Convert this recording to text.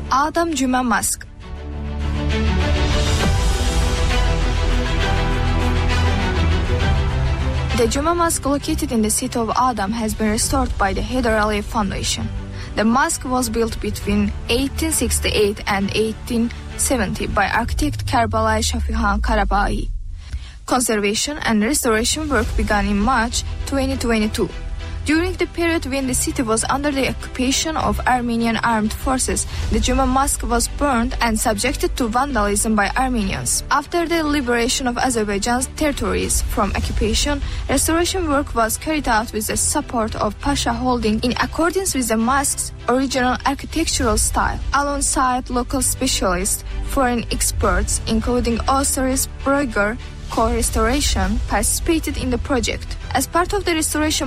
Adam Juma Mosque. The Juma Mosque, located in the city of Adam, has been restored by the Hyder Aliyev Foundation. The mosque was built between 1868 and 1870 by architect Kerbalay Shafihan Karabahi. Conservation and restoration work began in March 2022. During the period when the city was under the occupation of Armenian armed forces, the Juma Mosque was burned and subjected to vandalism by Armenians. After the liberation of Azerbaijan's territories from occupation, restoration work was carried out with the support of Pasha Holding in accordance with the mosque's original architectural style. Alongside local specialists, foreign experts, including Osiris Breuger Co-Restoration, participated in the project. As part of the restoration